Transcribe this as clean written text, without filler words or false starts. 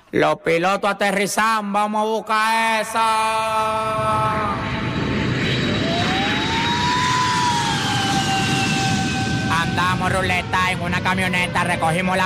Los pilotos aterrizan, vamos a buscar esa. Andamos ruleta en una camioneta, recogimos la